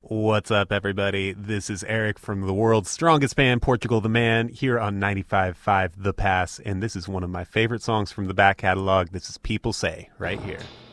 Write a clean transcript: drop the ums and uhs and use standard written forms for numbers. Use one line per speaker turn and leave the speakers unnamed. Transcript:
What's up, everybody? This is Eric from the world's strongest band, Portugal the Man, here on 95.5 The Pass, and this is one of my favorite songs from the back catalog. This is People Say, right here.